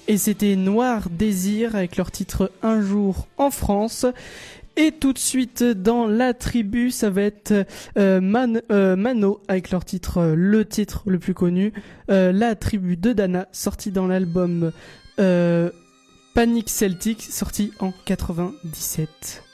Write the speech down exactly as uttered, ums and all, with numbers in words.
Et c'était Noir Désir avec leur titre Un jour en France. Et tout de suite dans la tribu, ça va être euh, Man, euh, Mano avec leur titre, euh, le titre le plus connu, euh, La tribu de Dana, sorti dans l'album euh, Panic Celtic, sorti en quatre-vingt-dix-sept.